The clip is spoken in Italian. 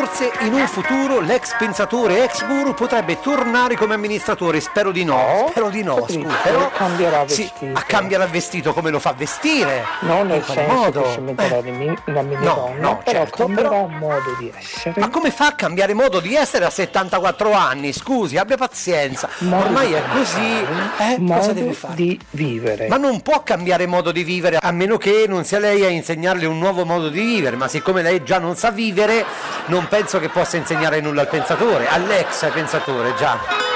Forse in un futuro l'ex pensatore, ex guru potrebbe tornare come amministratore, spero di no, scusa, però cambierà sì, vestito. cambierà il vestito, come lo fa vestire? Non nel In quale senso modo? che si metterà la minidonna, no, però certo, cambierà però- modo di essere. Ma come fa a cambiare modo di essere a 74 anni? Scusi, abbia pazienza. Ormai è così. Cosa deve fare? di vivere. Ma non può cambiare modo di vivere, a meno che non sia lei a insegnarle un nuovo modo di vivere, ma siccome lei già non sa vivere, non penso che possa insegnare nulla al pensatore, all'ex pensatore già.